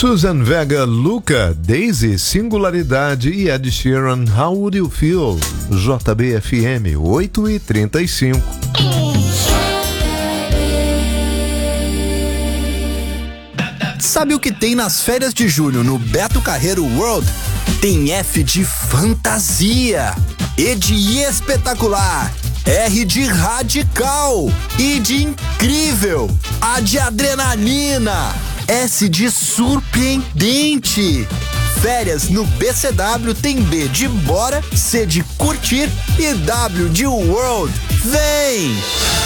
Susan Vega, Luca, Daisy, Singularidade e Ed Sheeran, How Would You Feel? JBFM 8h35. Sabe o que tem nas férias de julho no Beto Carreiro World? Tem F de fantasia, E de espetacular, R de radical, I de incrível, A de adrenalina, S de surpreendente. Férias no BCW tem B de bora, C de curtir e W de world. Vem!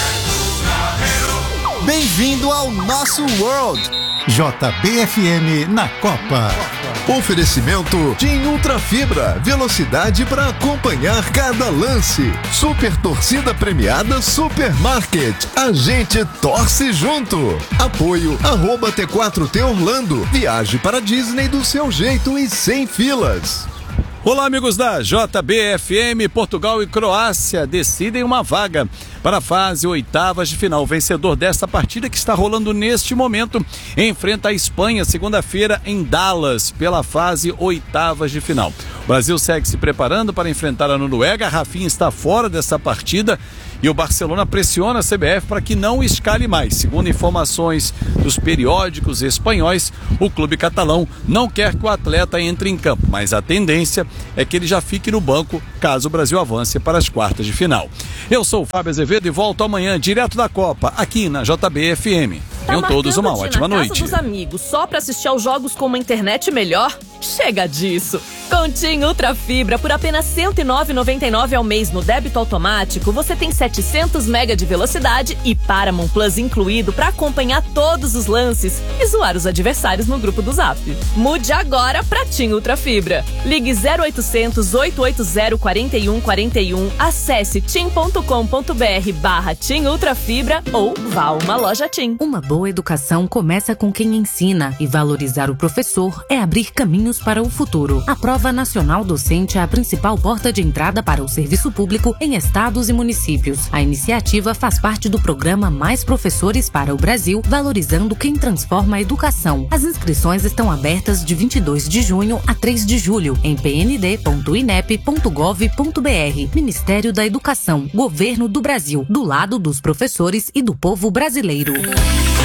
Bem-vindo ao nosso world. JBFM na Copa. Oferecimento TIM Ultra Fibra, velocidade para acompanhar cada lance. Super torcida premiada Supermarket. A gente torce junto. Apoio @T4T Orlando. Viaje para Disney do seu jeito e sem filas. Olá, amigos da JBFM. Portugal e Croácia decidem uma vaga para a fase oitavas de final. O vencedor desta partida, que está rolando neste momento, enfrenta a Espanha segunda-feira em Dallas pela fase oitavas de final. O Brasil segue se preparando para enfrentar a Noruega. A Rafinha está fora dessa partida e o Barcelona pressiona a CBF para que não escale mais. Segundo informações dos periódicos espanhóis, o clube catalão não quer que o atleta entre em campo, mas a tendência é que ele já fique no banco caso o Brasil avance para as quartas de final. Eu sou o Fábio Azevedo e volto amanhã direto da Copa, aqui na JBFM. Tenham todos uma ótima noite. Casa dos amigos só para assistir aos jogos com uma internet melhor? Chega disso! Com TIM Ultra Fibra, por apenas R$ 109,99 ao mês no débito automático, você tem 700 MB de velocidade e Paramount Plus incluído para acompanhar todos os lances e zoar os adversários no grupo do Zap. Mude agora para TIM Ultra Fibra. Ligue 0800 880 4141, acesse tim.com.br/TIM Ultra Fibra ou vá a uma loja TIM. Uma boa educação começa com quem ensina, e valorizar o professor é abrir caminhos para o futuro. A Prova Nacional Docente é a principal porta de entrada para o serviço público em estados e municípios. A iniciativa faz parte do programa Mais Professores para o Brasil, valorizando quem transforma a educação. As inscrições estão abertas de 22 de junho a 3 de julho em pnd.inep.gov.br. Ministério da Educação, Governo do Brasil, do lado dos professores e do povo brasileiro.